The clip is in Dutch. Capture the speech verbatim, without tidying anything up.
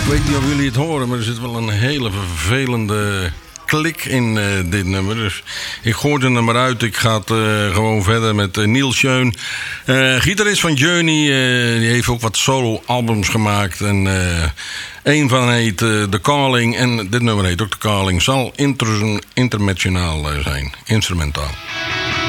Ik weet niet of jullie het horen, maar er zit wel een hele vervelende klik in uh, dit nummer. Dus ik gooi er maar uit. Ik ga het, uh, gewoon verder met uh, Neil Schon. Uh, gitarist van Journey. Uh, die heeft ook wat solo-albums gemaakt. En uh, een van heet uh, The Calling. En dit nummer heet ook The Calling. Zal inter- internationaal uh, zijn. Instrumentaal.